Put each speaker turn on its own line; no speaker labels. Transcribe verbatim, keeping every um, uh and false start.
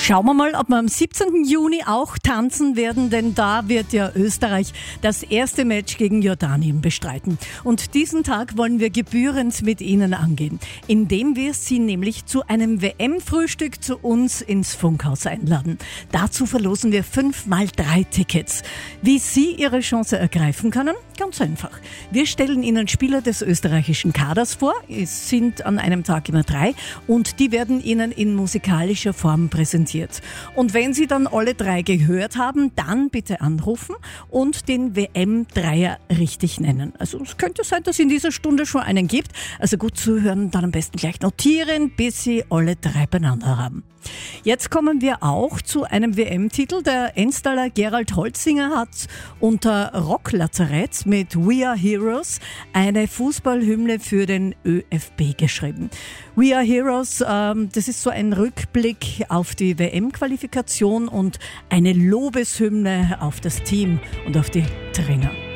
Schauen wir mal, ob wir am siebzehnten Juni auch tanzen werden, denn da wird ja Österreich das erste Match gegen Jordanien bestreiten. Und diesen Tag wollen wir gebührend mit Ihnen angehen, indem wir Sie nämlich zu einem W M-Frühstück zu uns ins Funkhaus einladen. Dazu verlosen wir fünf mal drei Tickets. Wie Sie Ihre Chance ergreifen können? Ganz einfach. Wir stellen Ihnen Spieler des österreichischen Kaders vor. Es sind an einem Tag immer drei und die werden Ihnen in musikalischer Form präsentiert. Und wenn Sie dann alle drei gehört haben, dann bitte anrufen und den W M-Dreier richtig nennen. Also es könnte sein, dass es in dieser Stunde schon einen gibt. Also gut zuhören, dann am besten gleich notieren, bis Sie alle drei beieinander haben. Jetzt kommen wir auch zu einem W M-Titel. Der Ennstaler Gerald Holzinger hat unter Rocklazarett mit We Are Heroes eine Fußballhymne für den ÖFB geschrieben. We Are Heroes, ähm, das ist so ein Rückblick auf die W M-Qualifikation und eine Lobeshymne auf das Team und auf die Trainer.